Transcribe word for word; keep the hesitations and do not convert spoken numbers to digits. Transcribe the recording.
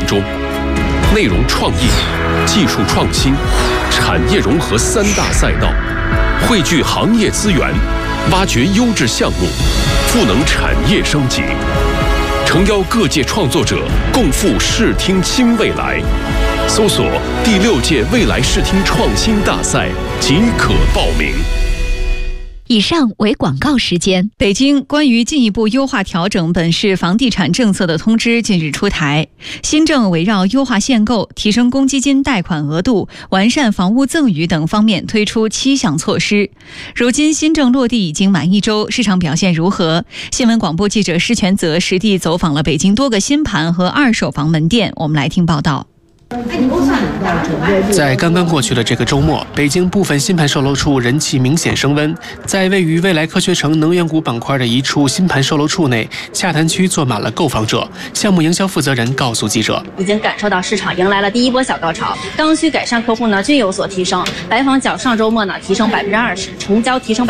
中，内容创意、技术创新、产业融合三大赛道，汇聚行业资源，挖掘优质项目，赋能产业升级。诚邀各界创作者共赴视听新未来。搜索第六届未来视听创新大赛即可报名。 以上为广告时间。 北京关于进一步优化调整本市房地产政策的通知近日出台，新政围绕优化限购、提升公积金贷款额度、完善房屋赠与等方面推出七项措施。如今新政落地已经满一周，市场表现如何？新闻广播记者施全泽实地走访了北京多个新盘和二手房门店，我们来听报道。 在刚刚过去的这个周末，北京部分新盘售楼处人气明显升温。在位于未来科学城能源股板块的一处新盘售楼处内，洽谈区坐满了购房者。项目营销负责人告诉记者， 已经感受到市场迎来了第一波小高潮，刚需改善客户呢均有所提升，来访较上周末呢提升百分之二十，成交提升百。